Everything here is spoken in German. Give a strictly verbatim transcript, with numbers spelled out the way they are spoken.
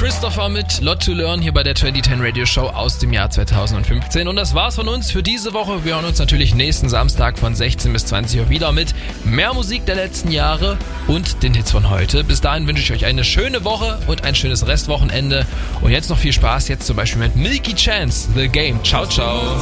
Christopher mit Lot to Learn hier bei der zwanzig zehn Radio Show aus dem Jahr zweitausendfünfzehn. Und das war's von uns für diese Woche. Wir hören uns natürlich nächsten Samstag von sechzehn bis zwanzig Uhr wieder mit mehr Musik der letzten Jahre und den Hits von heute. Bis dahin wünsche ich euch eine schöne Woche und ein schönes Restwochenende. Und jetzt noch viel Spaß, jetzt zum Beispiel mit Milky Chance, The Game. Ciao, ciao.